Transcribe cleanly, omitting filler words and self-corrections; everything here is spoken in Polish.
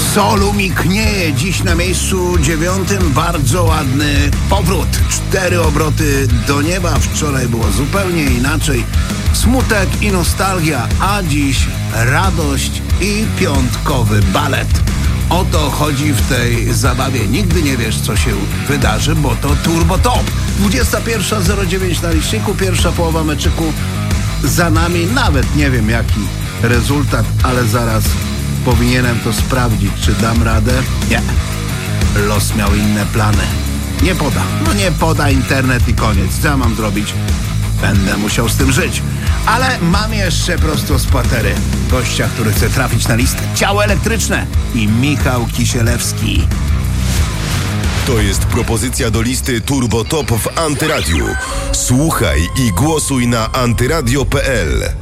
Solu mi knieje. Dziś na miejscu 9 bardzo ładny powrót. 4 obroty do nieba. Wczoraj było zupełnie inaczej. Smutek i nostalgia, a dziś radość i piątkowy balet. O to chodzi w tej zabawie. Nigdy nie wiesz, co się wydarzy, bo to Turbo Top. 21:09 na liczniku. Pierwsza połowa meczyku za nami. Nawet nie wiem, jaki rezultat, ale zaraz powinienem to sprawdzić, czy dam radę. Nie. Los miał inne plany. Nie poda. No nie poda internet i koniec. Co ja mam zrobić? Będę musiał z tym żyć. Ale mam jeszcze prosto z patery gościa, który chce trafić na listę. Ciało elektryczne i Michał Kisielewski. To jest propozycja do listy Turbo Top w Antyradiu. Słuchaj i głosuj na antyradio.pl.